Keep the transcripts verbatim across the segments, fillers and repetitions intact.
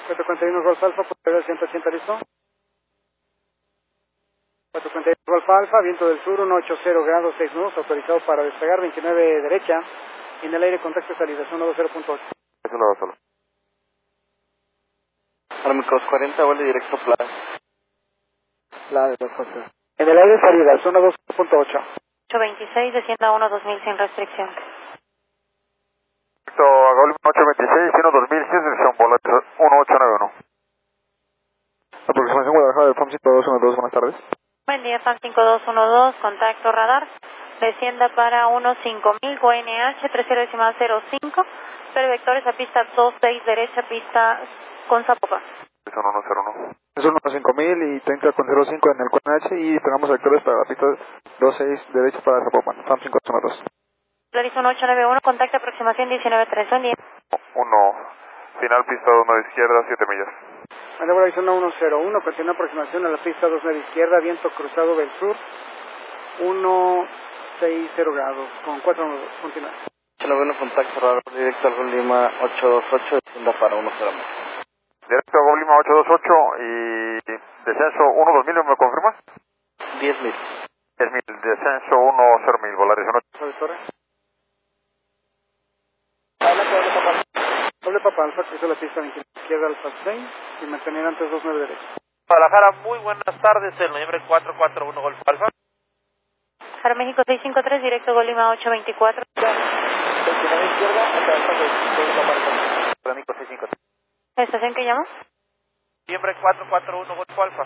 cuatro cuarenta y uno Golf Alfa, por ciento ochenta, listo. cuatro cuarenta y uno Golf Alfa, viento del sur, ciento ochenta grados, seis nudos, autorizado para despegar, veintinueve derecha, en el aire contacto de salida, ciento veinte punto ocho. Es uno dos solo. Armicos cuarenta, vuelo directo Plaza. La de dos José. En el aire salida, ciento veinte punto ocho. ocho veintiséis, descienda uno dos mil sin restricción. Directo a Golima ocho veintiséis, uno dos mil, sin restricción, bola uno ocho nueve uno. Aproximación Guadalajara del FAM cinco dos uno dos, buenas tardes. Buen día, FAM cinco dos uno dos, contacto radar. Descienda para uno cinco mil, O N H tres cero decimal cero cinco. Pero vectores a pista dos seis derecha, pista con Zapopan. Es uno uno cero uno. Es uno cinco mil y treinta con cero cinco en el Q N H y esperamos vectores para la pista dos seis derecha para Zapopan, FAM cinco dos uno dos. Clarice uno ocho nueve uno, contacto aproximación diecinueve tres, buen día. uno, final pista dos nueve izquierda, siete millas. Maniobra zona uno cero uno, continúa aproximación a la pista dos nueve izquierda, viento cruzado del sur, ciento sesenta grados, con cuatro nudos, continúa. ocho nueve uno, contacto radar directo al Golima ocho dos ocho, descienda para uno cero mil. Directo a Golima ocho dos ocho y descenso uno dos mil, ¿me confirmas? diez mil. diez mil, descenso uno cero mil, Volaris uno. ¿Sobre torre? Doble Papa Alfa, cruza la pista veintinueve izquierda Alfa seis y mantener antes dos nueve derecha. Guadalajara, muy buenas tardes, el noviembre cuatro cuatro uno Golf Alfa. Jaro México seis cinco tres, directo Golima ocho veinticuatro. veintinueve izquierda, hasta Alfa seis, México seis cinco tres. ¿Estación que llama? Noviembre cuatro cuatro uno Golf Alfa.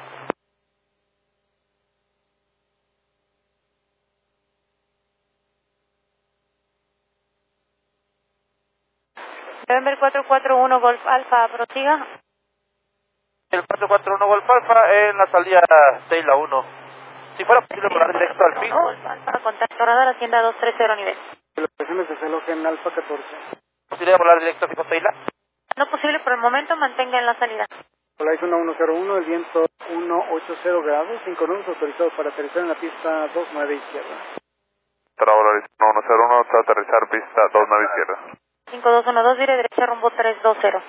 November cuatro cuatro uno Golf Alfa, prosiga. El cuatro cuatro uno Golf Alfa en la salida seis la uno. Si fuera posible volar directo al fijo. Golf Alfa, contacto radar, hacienda dos tres cero nivel. Locaciones de celoje en Alfa catorce. ¿Posibilidad de volar directo al fijo seis la? No posible por el momento, mantenga en la salida. Volaris zona uno cero uno, el viento ciento ochenta grados, cinco nudos, autorizado para aterrizar en la pista dos nueve izquierda. Para Volaris uno cero uno, para aterrizar pista dos nueve izquierda. cinco dos uno dos, vire derecha rumbo tres dos cero.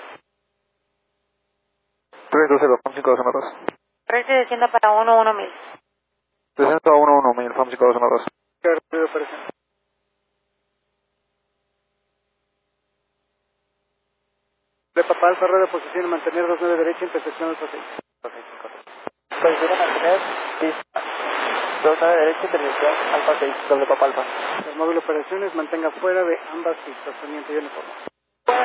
tres dos cero, FAM cinco dos uno dos. Rece descienda para uno uno mil. Descenso a uno uno mil, FAM cinco dos uno dos. ¿Qué ruido aparece? De Papa Alfa, red de posición, mantener dos nueve derecha, intersección Alfa seis. Posición mantener pista dos nueve derecha, intersección Alfa seis, doble Papa Alfa. El móvil operaciones mantenga fuera de ambas pistas, teniente y uniforme.